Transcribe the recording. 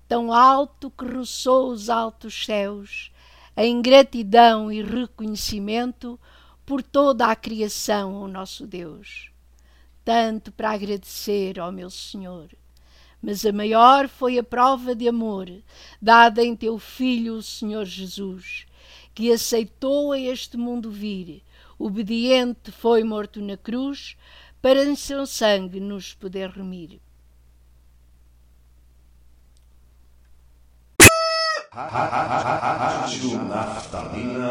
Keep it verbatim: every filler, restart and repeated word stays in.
tão alto que roçou os altos céus, em gratidão e reconhecimento por toda a criação ao nosso Deus. Tanto para agradecer ao meu Senhor. Mas a maior foi a prova de amor dada em teu Filho, o Senhor Jesus, que aceitou a este mundo vir, obediente foi morto na cruz, para em seu sangue nos poder remir. Rádio Naftalina